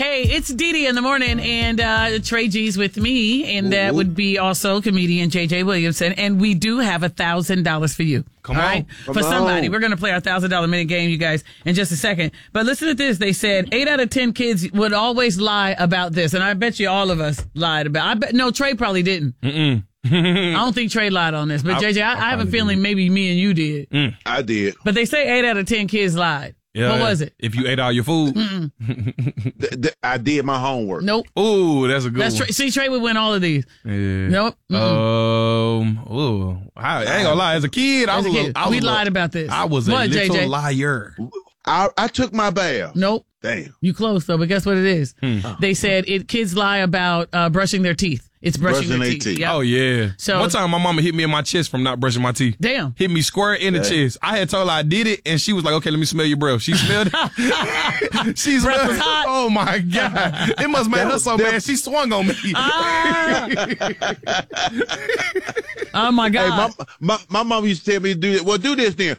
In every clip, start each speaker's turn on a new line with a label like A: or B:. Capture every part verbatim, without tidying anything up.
A: Hey, it's Dee Dee in the morning, and uh, Trey G's with me, and that would be also comedian J J Williamson, and we do have a thousand dollars for you.
B: Come
A: all
B: on.
A: right?
B: Come
A: for somebody.
B: on.
A: We're going to play our thousand dollar minute game, you guys, in just a second. But listen to this. They said eight out of ten kids would always lie about this, and I bet you all of us lied about. I bet no, Trey probably didn't.
B: Mm-mm.
A: I don't think Trey lied on this, but
B: I-
A: J J, I, I,
B: I
A: have a
B: probably
A: feeling
B: did.
A: maybe me and you did.
B: Mm.
C: I did.
A: But they say eight out of ten kids lied.
B: Yeah,
A: What was it?
B: If you ate all your food.
C: Th- th- I did my homework.
A: Nope.
B: Ooh, that's a good
A: That's
B: one.
A: Trey. See, Trey would win all of these.
B: Yeah.
A: Nope.
B: Um. Ooh. I, I ain't gonna lie. As a kid, I
A: As
B: was
A: a
B: a little.
A: kid,
B: I was
A: we
B: a little-
A: lied about this.
B: I was a
A: What,
B: little
A: J J?
B: liar.
C: I, I took my bath.
A: Nope.
C: Damn.
A: You close though, but guess what it is?
B: Hmm.
A: They said it. Kids lie about uh, brushing their teeth. It's brushing,
C: Brushing
A: their
C: their
A: teeth.
C: teeth.
A: Yep.
B: Oh yeah.
A: So-
B: one time, my mama hit me in my chest from not brushing my teeth.
A: Damn.
B: Hit me square in the chest. I had told her I did it, and she was like, "Okay, let me smell your breath." She smelled it. She
A: Breath
B: smelled
A: was hot.
B: Oh my god! It must make
C: That
B: her
C: was-
B: so
C: that-
B: mad. She swung on me.
A: Ah. Oh my
C: Hey,
A: God.
C: my, my my mom used to tell me to do this. Well, do this then.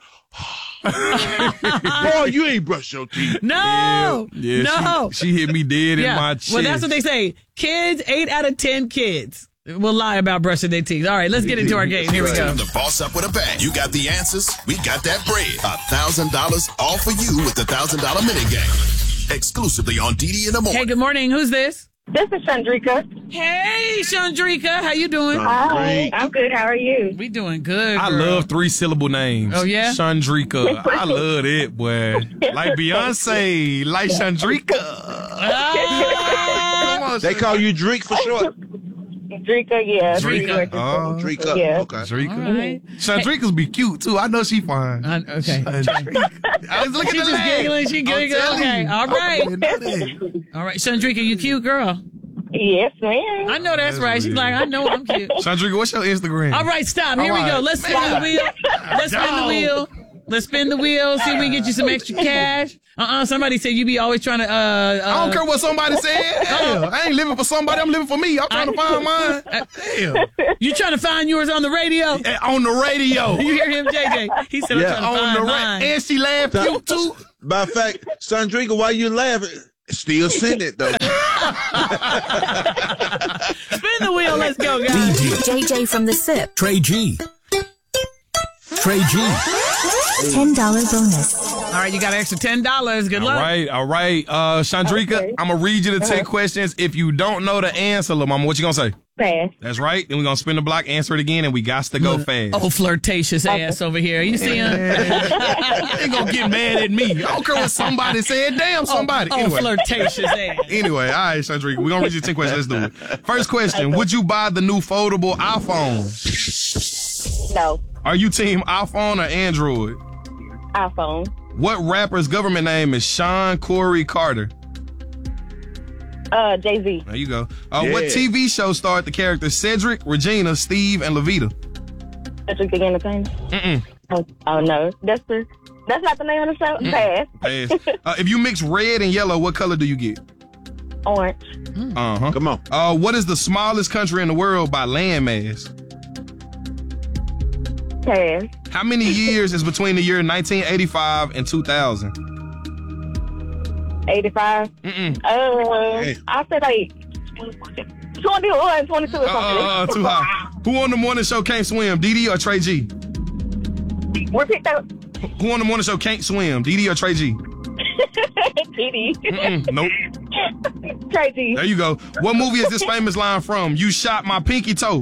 C: Boy, you ain't brushed your teeth.
A: no.
B: Yeah,
A: no.
B: She, she hit me dead in my chest.
A: Well, that's what they say. Kids, eight out of ten kids will lie about brushing their teeth. All right, let's get into our game. Here we go.
D: The boss up with a bang. You got the answers. We got that bread. A thousand dollars all for you with the thousand dollar minute game. Exclusively on D D in the morning.
A: Hey, good morning. Who's this?
E: This is Chandrika.
A: Hey, Chandrika. How you doing?
E: Hi,
C: Great.
E: I'm good. How are you?
A: We doing good.
B: I
A: girl.
B: love three syllable names.
A: Oh, yeah?
B: Chandrika. I love it, boy. Like Beyonce, like Chandrika.
A: Ah.
B: Come on,
C: They call you Drake for short.
E: Drika, yeah.
A: Drika.
B: Oh,
C: Drake up.
E: Yeah.
C: Okay.
B: Chandrika.
A: All right.
B: Chandrika's be cute too. I know she fine.
A: Uh, okay.
B: Chandrika. I was looking
A: She
B: at the
A: just
B: leg.
A: giggling. She
B: I'm
A: giggling.
B: telling
A: Okay.
B: you.
A: All right.
B: I didn't know that.
A: All right. Chandrika, you cute girl.
E: Yes, ma'am.
A: I know that's,
B: That's
A: right. She's
B: weird.
A: like, I know I'm cute.
B: Chandrika, what's your Instagram?
A: All right, stop. Here
B: All
A: we go.
B: right.
A: Let's spin the
B: Man.
A: wheel. Let's spin the
B: Go.
A: wheel. Let's spin the wheel. See if we can get you some extra cash. Uh-uh. Somebody said you be always trying to, uh, uh
B: I don't care what somebody said. Hell, I ain't living for somebody. I'm living for me. I'm trying to find mine. Hell.
A: You trying to find yours on the radio?
B: Eh, On the radio.
A: You hear him, J J? He said,
C: Yeah.
A: I'm trying to
B: On
A: find
B: the
A: mine.
B: radio. And she laughed cute too.
C: By fact, Sandrika, why you laughing? Still send it though.
A: Spin the wheel. Let's go, guys.
F: J J from the SIP.
G: Trey G. Trey G.
F: ten dollar bonus.
A: All right, you got an extra ten dollars. Good
B: All
A: luck.
B: right, all right. Uh, Chandrika,
E: Okay.
B: I'm going to read you the ten questions. If you don't know the answer, little mama, what you going to say?
E: Pass.
B: That's right. Then we're going to spin the block, answer it again, and we got to go fast.
A: Oh, flirtatious ass over here. You see him?
B: They ain't going to get mad at me. I don't care what somebody said. Damn somebody.
A: Oh,
B: anyway.
A: flirtatious ass.
B: Anyway, all right, Chandrika, we're going to read you ten questions. Let's do it. First question, would you buy the new foldable iPhone?
E: No.
B: Are you team iPhone or Android?
E: iPhone.
B: What rapper's government name is Sean Corey Carter?
E: Uh, Jay-Z.
B: There you go. Uh,
C: Yeah.
B: What T V show starred the characters Cedric, Regina, Steve, and Levita?
E: Cedric the Entertainer.
B: Mm-mm.
E: Oh, oh, no. That's the. That's not the name of the show. Pass.
B: Pass. Uh, if you mix red and yellow, what color do you get?
E: Orange.
B: Uh-huh.
C: Come on.
B: Uh, what is the smallest country in the world by landmass?
E: Pass.
B: How many years is between the year nineteen eighty-five and two thousand?
E: eighty-five.
B: Mm-mm.
E: Uh,
C: Hey.
E: I said like twenty-one, twenty-two or something.
B: Uh, too high. Who on the morning show can't swim, Dee Dee or Trey G?
E: Repeat that.
B: Who on the morning show can't swim, Dee Dee or Trey G?
E: T D.
B: Mm-mm. Nope.
E: Crazy.
B: There you go. What movie is this famous line from? You shot my pinky toe.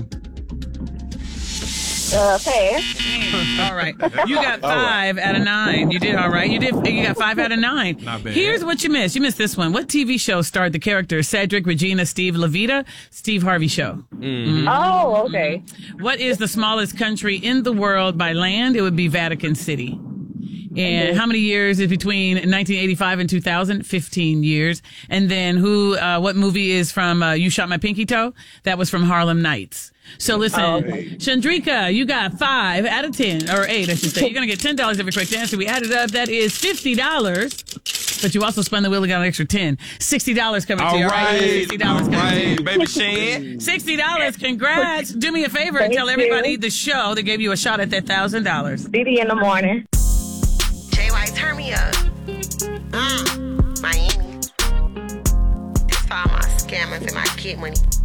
E: Uh, pass.
A: All right. You got five out of nine. You did all right. You did. You got five out of nine.
B: Not bad.
A: Here's what you missed. You missed this one. What T V show starred the characters Cedric, Regina, Steve, Levita? Steve Harvey Show.
E: Oh, okay.
A: What is the smallest country in the world by land? It would be Vatican City. And how many years is between nineteen eighty-five and two thousand? fifteen years. And then who, uh, what movie is from uh, You Shot My Pinky Toe? That was from Harlem Nights. So listen, Chandrika, you got five out of ten, or eight, I should say. You're going to get ten dollars every correct answer. We added up. That is fifty dollars. But you also spun the wheel and got an extra ten. sixty dollars coming to
B: All
A: you.
B: right.
A: sixty dollars
B: All
A: coming to you.
B: right, baby Shan.
A: sixty dollars. Congrats. Do me a favor and
E: Thank
A: tell everybody
E: you.
A: the show that gave you a shot at that one thousand dollars.
E: D D in the morning.
H: J Y, turn me up. Mm, Miami. cameras and my kid money.